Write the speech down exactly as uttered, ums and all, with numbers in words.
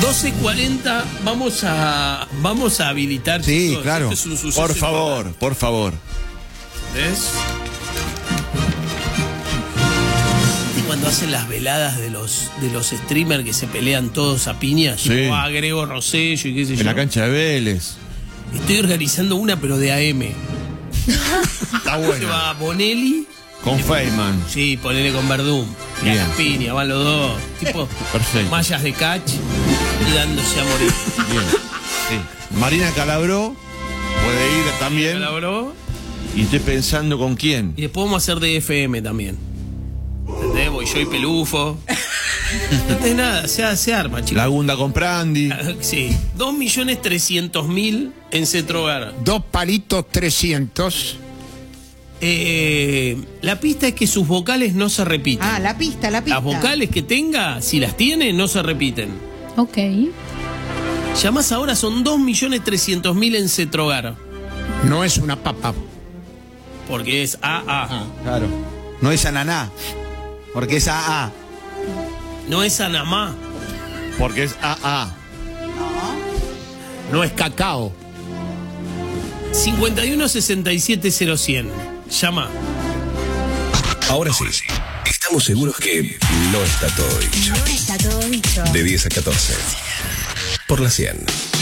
doce cuarenta, vamos a vamos a habilitar. Sí, chicos. claro. Este es un suceso Por favor, importante. por favor. ¿Ves? ¿Y cuando hacen las veladas de los de los streamers que se pelean todos a piñas? Sí. Yo agrego Rosello y qué sé yo. En la cancha de Vélez. Estoy organizando una, pero de A M. Está Se bueno. va Bonelli. Con Feynman. Sí, ponele con Verdún. Y Bien. a las piñas, van los dos. Tipo, Perfecto. mallas de catch y dándose a morir. Bien. Sí. Marina Calabró puede ir también. ¿Calabró? Y estoy pensando con quién. Y después vamos a hacer de F M también. ¿Entendés? Voy yo y Pelufo. No tenés nada, se, se arma, chicos. Lagunda con Prandi. Sí, dos millones trescientos mil en Cetrogar. Dos palitos trescientos. Eh, la pista es que sus vocales no se repiten. Ah, la pista, la pista. Las vocales que tenga, si las tiene, no se repiten. Ok. Llamás ahora, son dos millones trescientos mil en Cetrogar. No es una papa. Porque es A A. Claro. No es ananá, porque es A A. No es Anamá. Porque es A A. No es cacao. cincuenta y uno sesenta y siete cero cien. Llama. Ahora sí, estamos seguros que no está todo dicho. No está todo dicho. De diez a catorce. Por la cien.